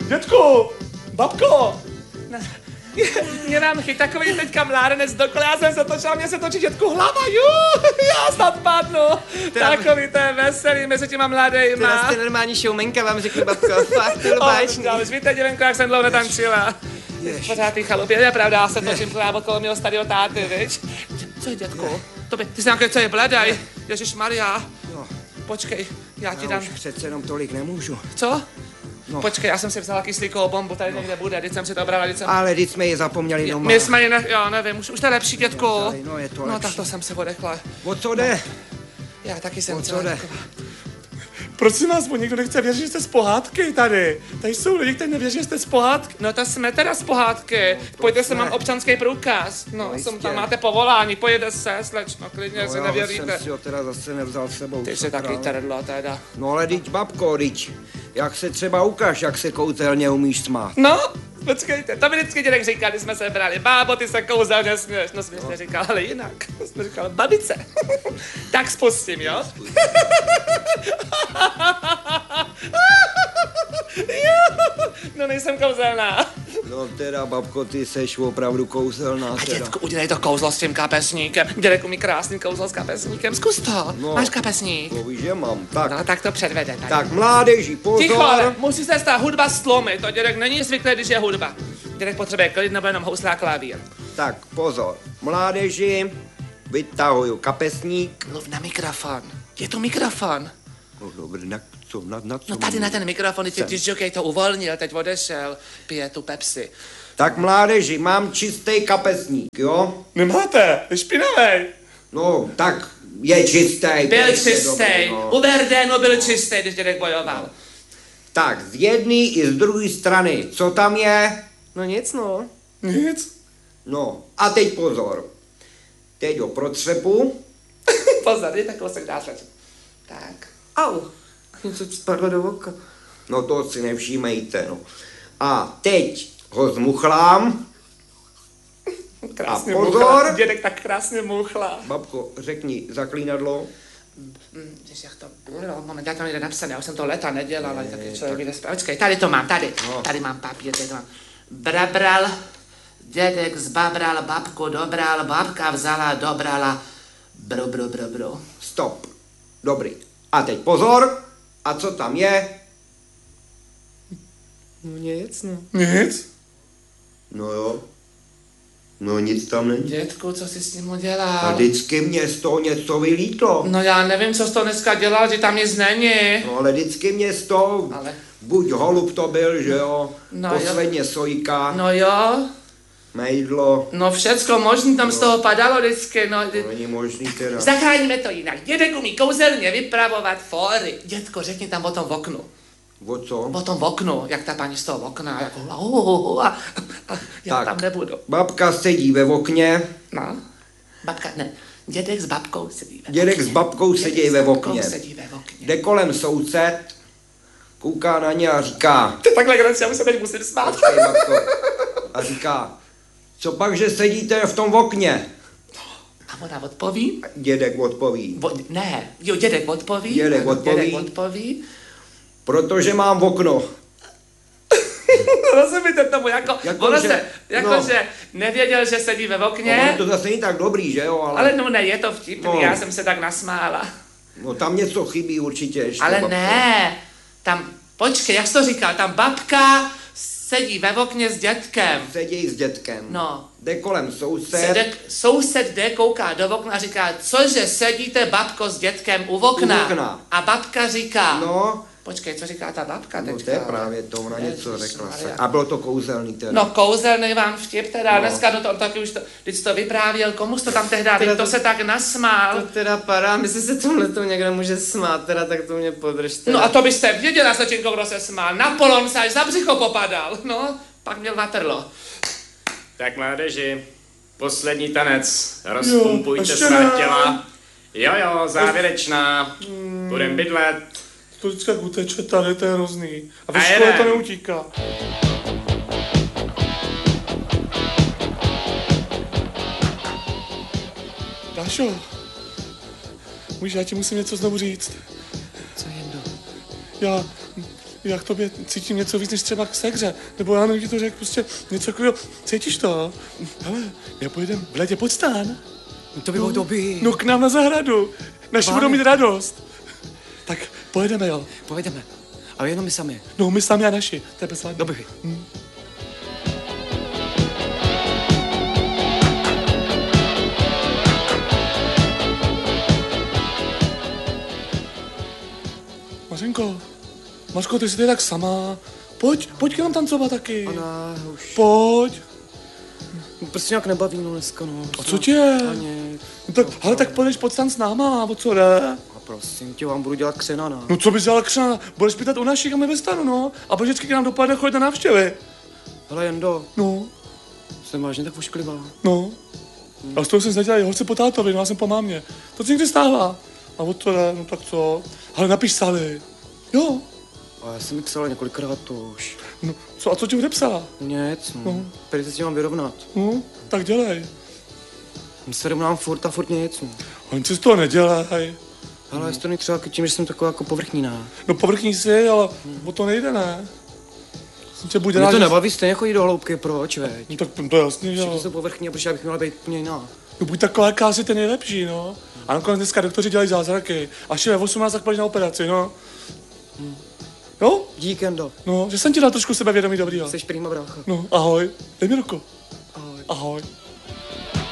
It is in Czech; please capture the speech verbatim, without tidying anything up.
Dětku, babko. Mě nám chyt takový teďka mládenec dokola, já jsem se točila, mě se točí dětku hlava, jú, já snad padnu. Teda, takový to je veselý mezi těma mladejma. Teda jste normální showmenka, vám řeknu babko, fakt to bylo báječný. Ale víte, děvenko, jak jsem dlouho netančila. Pořád tý chalupě, je pravda, já se točím právě okolo mého starého táty, viď? Co je, dětku? To by, ty jsi nějaký, co je bledaj. Ježišmarja. No. Počkej, já ti já dám. už přece jenom tolik nemůžu. Co? No. Počkej, já jsem si vzala kyslíkovou bombu, tady no. někde bude, teď jsem si to brala, teď jsem... Ale teď jsme ji zapomněli doma. My jsme ji ne... jo, nevím, už, už to je lepší, dětku. No, je to no lepší. tak to jsem se odechla. O co jde? Já taky jsem O co jde? Prosím vás, bo nikdo nechce věřit, že jste z pohádky tady. Tady jsou lidi, kteří nevěří, že jste z pohádky. No to jsme teda z pohádky. No, Pojďte se, mám občanský průkaz. No, no jsem tam, máte povolání, pojďte se, slečno, klidně, no, si já nevěříte. jsem si ho teda zase nevzal s sebou. Ty jsi taky trdlo teda. No ale teď babko, teď. Jak se třeba ukáž, jak se kouzelně umíš smát. No, počkejte, to mi vždycky dědek říkal, když jsme se brali. Bábo, ty se kouzelně směš. No směšně no. říkal, ale jinak. Jsme říkal, babice. Tak spustím, jo? No nejsem kouzelná. No teda, babko, ty seš opravdu kouzelná A teda. dětku, udělej to kouzlo s tím kapesníkem. Dědek umí krásný kouzlo s kapesníkem. Zkus to. No, Máš kapesník? To víš, že mám. Tak, No tak to předvede tady. tak mládeži, pozor. Ticho, ale musí se stát hudba stlumit. To dědek není zvyklý, když je hudba. Dědek potřebuje klid nebo jenom housle a klavír. Tak pozor, mládeži, vytahuju kapesník. Mluv na mikrofon. Je to mikrofon. No dobrý, na co, na, na co? No tady na ten mikrofon, ty disjokej to uvolnil, teď odešel, pije tu Pepsi. Tak mládeži, mám čistý kapesník, jo? Nemáte, je špinavej. No, tak je čistý. Byl čistý, dobrý, no. u Verdénu byl čistý, když dědek bojoval. Tak, z jedné i z druhé strany, co tam je? No nic, no. Nic. No, a teď pozor. Teď ho protřepu. Pozor, dej takovou se dá tlačit. Tak. Au. Něco spadlo do oka. No to si nevšímejte, no. A teď ho zmuchlám. Krásně a pozor. muchla. Dědek tak krásně muchla. Babko, řekni zaklínadlo. Když jak to bylo, moment, já tam někde napsané, já už jsem to leta nedělala, ale taky člověk jde zpět. Počkej, tady to mám, tady. No. Tady mám papír, tady to mám. Brabral, dědek zbabral, babku dobral, babka vzala, dobrala. Bro, bro, bro, bro. Stop. Dobrý. A teď pozor. A co tam je? No nic, no. Nic? No jo. No nic tam není. Dětku, co jsi s ním udělal? A vždycky mě z toho něco vylítlo. No já nevím, co jsi to dneska dělal, že tam nic není. No ale vždycky mě z toho, ale... buď holub to byl, že jo, no, posledně jo. sojka. No jo. Mejdlo. No všecko možný tam no. z toho padalo vždycky, no. To není možný teda. Zachráníme to jinak. Dědek umí kouzelně vypravovat fóry. Dětko, řekni tam o tom v oknu. O co? O tom v oknu, jak ta paní z toho okna, jako uh, uh, uh, a, a já tak, tam nebudu. Babka sedí ve okně. No, babka, ne, dědek s babkou sedí ve Dědek okně. s babkou sedí dědek ve okně. sedí ve okně. Jde kolem soused, kouká na ně a říká. To je takhle granci, já už se teď musím smát. Počkej, babko. A říká, co pak, že sedíte v tom okně? A ona odpoví? Dědek odpoví. Vo, ne, jo, dědek odpoví. Dědek odpoví. Dědek odpoví. Protože mám okno. Rozumíte tomu, jako, jako ono že, se, jako no. že nevěděl, že sedí ve okně. No, to zase není tak dobrý, že jo, ale... Ale no ne, je to vtipný, no. já jsem se tak nasmála. No tam něco chybí určitě ještě. Ale babko. ne, tam, počkej, jak jsi to říkal, tam babka sedí ve okně s dětkem. Sedí s dětkem. No. Jde kolem soused. Sedek, soused jde, kouká do okna a říká, cože sedíte, babko, s dětkem u okna? U okna. A babka říká, No. Počkej, co říká ta babka teďka? No to je právě to, ona něco Ježiš, řekla Maria. se. A bylo to kouzelný teda. No kouzelný vám vtip teda, No. dneska do toho taky už to, když to vyprávěl, komu jsi to tam tehdy, to, to se tak nasmál. To teda padá, myslím, že se tomhle to někdo může smát, teda tak to mě podržte. No a to byste věděla, Slečinko, kdo se smál. Napoleon se až za břicho popadal, no, pak měl vatrlo. Tak mládeži, poslední tanec, rozpumpujte svá těla. Jo jo, závěrečná, budem bydlet. To vždycky jak uteče tady, to je hrozný. A ve A škole jeden. to neutíká. Dášo, můžeš, já ti musím něco znovu říct. Co jendo? Já, já k tobě cítím něco víc, než třeba k segře. Nebo já nevím, ti to řekl, prostě něco takového. Cítíš to? Hele, já pojedem v létě pod stán. To by bylo dobrý. No k nám na zahradu. Naši budou mít radost. Tak pojedeme, jo. Pojedeme. Ale jenom my sami. No, my sami a naši. To je bezvadný. Dobrý. Hm. Mařenko, Mařko, ty jsi tady tak sama. Pojď, pojď k nám tancovat taky. Ona už... Pojď. Prostě nějak nebaví, no dneska, no. A co tě? Ani... No tak, hele, tak půjdeš pod stan s náma, o co jde? A prosím tě, vám budu dělat křena, no. No co bys dělal křena? Budeš pýtat u našich a my ve stanu, no. A pak vždycky k nám dopadne chodit na návštěvy. Hele, Jendo, No, jsem vážně tak ošklivá. no. A z toho jsem nedělal hořce po tátovi, no já jsem po mámě. To se někdy stává. A o to jde, no tak co? Ale napiš Sally. Jo. A já jsem mi psala několikrát to už. No, co, a co ti odepsala? Nic, no. No. Tady se s tím mám vyrovnat. No, tak dělej. Se rovnám furt a furt nic, no. Oni si z toho nedělej. Ale jestli to není třeba tím, že jsem taková jako povrchní, ne. No povrchní si, ale o to nejde, ne? Jsem tě buď Mě rád, to že- nebaví stejně chodit do hloubky, proč, veď? No, tak to je jasný, že Všichni jo. jsou povrchní, a protože já bych měla být úplně jiná. No buď taková, jaká si ten nejlepší, no. A nakonec dneska doktoři dělají zázraky. Až je ve osmnáct, tak půjdeš na operaci, no. Jo? Dík, Jendo. No, že jsem ti dal trošku sebevědomí dobrýho. Jsi prýma brácha. No, ahoj. Dej mi ruku. Ahoj. Ahoj.